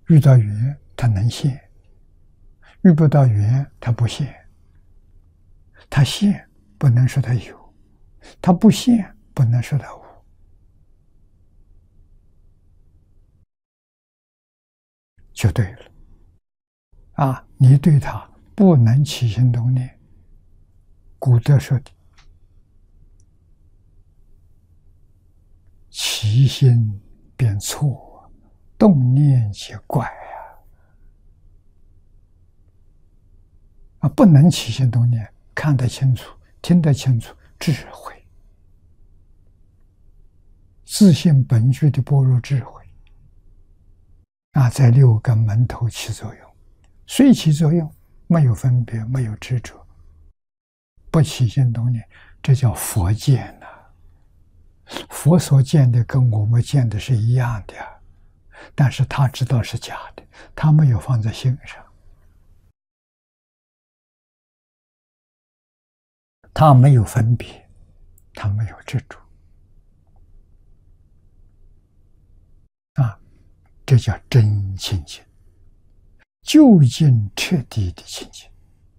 遇到缘它能现，遇不到缘它不现。它现不能说它有，它不现不能说它无。就对了。你对它不能起心动念。古德说的起心便错，动念即怪不能起心动念，看得清楚，听得清楚，智慧，自性本具的般若智慧在六根门头起作用，虽起作用，没有分别，没有执着，不起心动念，这叫佛见佛所见的跟我们见的是一样的，但是他知道是假的，他没有放在心上，他没有分别，他没有执着这叫真清净，究竟彻底的清净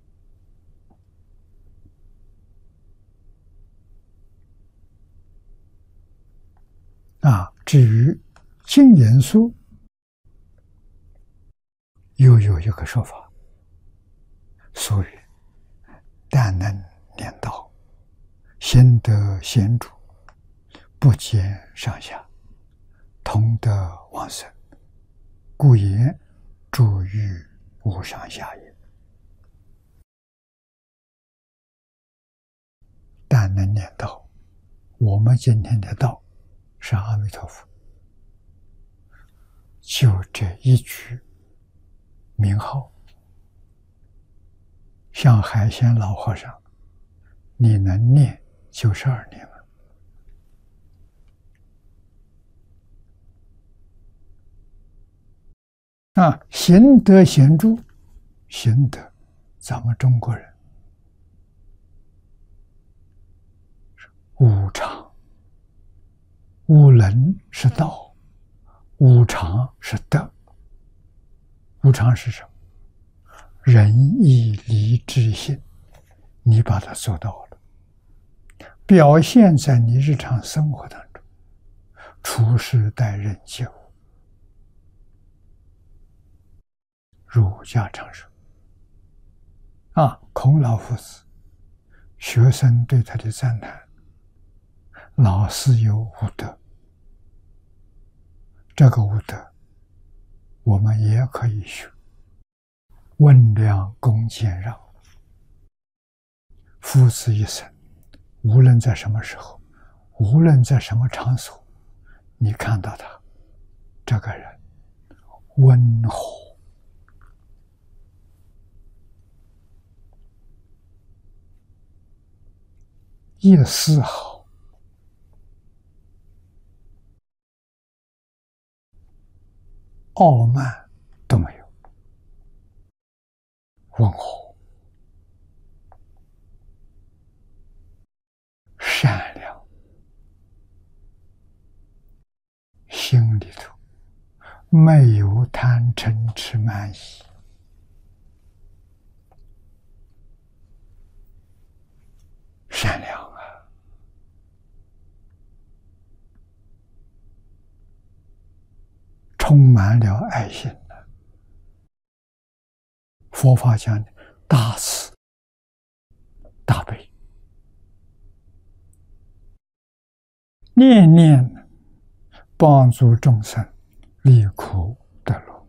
至于净言书又有一个说法，俗语但能念道，先得先主，不减上下，同得往生，故言诸欲无上下也。但能念道，我们今天的道是阿弥陀佛，就这一句名号，像海鲜老和尚，你能念92年了。行得显著，行得咱们中国人无常，无能是道，无常是德。无常是什么？仁义礼智信，你把它做到了，表现在你日常生活当中，处事待人接物。儒家常说孔老夫子，学生对他的赞叹，老师有五德，这个五德我们也可以学，温良恭俭让。夫子一生，无论在什么时候，无论在什么场所，你看到他这个人温和，一丝毫傲慢都没有，温和善良，心里头没有贪嗔痴慢疑，善良充满了爱心佛法讲的大慈大悲，念念帮助众生离苦得乐，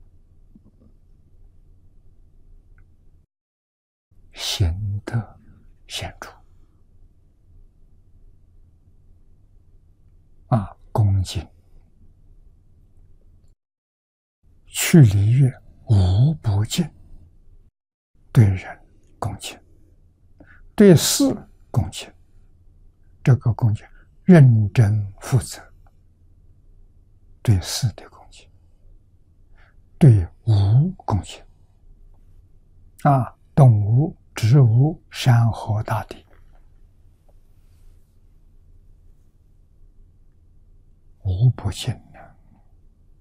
行得显著恭敬，去离乐无不敬，对人恭敬，对事恭敬，这个恭敬认真负责，对事的恭敬，对物恭敬动物、植物、山河大地，无不敬